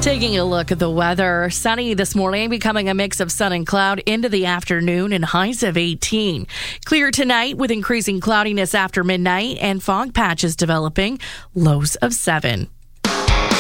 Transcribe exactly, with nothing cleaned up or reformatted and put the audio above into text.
Taking a look at the weather, sunny this morning, becoming a mix of sun and cloud into the afternoon and highs of eighteen. Clear tonight with increasing cloudiness after midnight and fog patches developing, lows of seven.